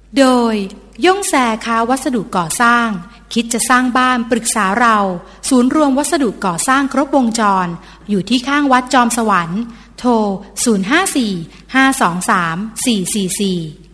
โดยย่งแซค้าวัสดุก่อสร้างคิดจะสร้างบ้านปรึกษาเราศูนย์รวมวัสดุก่อสร้างครบวงจรอยู่ที่ข้างวัดจอมสวรรค์โทร 054 523 444